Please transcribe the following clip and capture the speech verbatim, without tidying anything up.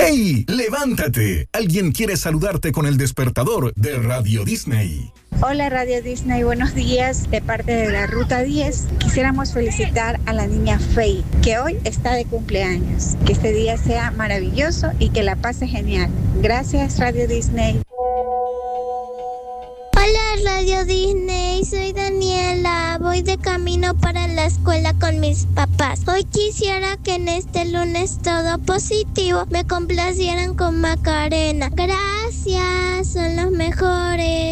¡Hey! ¡Levántate! Alguien quiere saludarte con el despertador de Radio Disney. Hola Radio Disney, buenos días. De parte de la Ruta diez, quisiéramos felicitar a la niña Faye, que hoy está de cumpleaños. Que este día sea maravilloso y que la pase genial. Gracias Radio Disney. Hola Radio Disney, soy Daniela, voy de camino para la escuela con mis papás. Hoy quisiera que en este lunes todo positivo me complacieran con Macarena. Gracias, son los mejores.